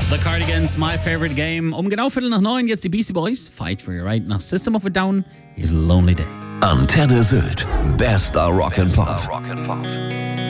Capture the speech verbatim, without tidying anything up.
The Cardigans, My Favorite Game. Um genau Viertel nach neun, jetzt die Beastie Boys. Fight for your right nach System of a Down. Here's a Lonely Day. Antenne Sylt. Bester Rock and Pop.